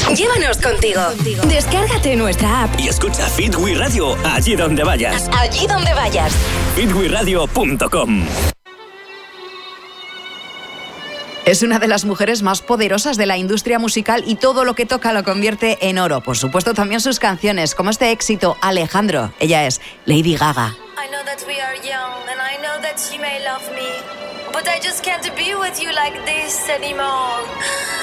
Llévanos contigo. Descárgate nuestra app y escucha Fit We Radio allí donde vayas. Allí donde vayas. fitweradio.com. Es una de las mujeres más poderosas de la industria musical y todo lo que toca lo convierte en oro. Por supuesto, también sus canciones, como este éxito, Alejandro. Ella es Lady Gaga. I know that we are young and I know that you may love me, but I just can't be with you like this anymore.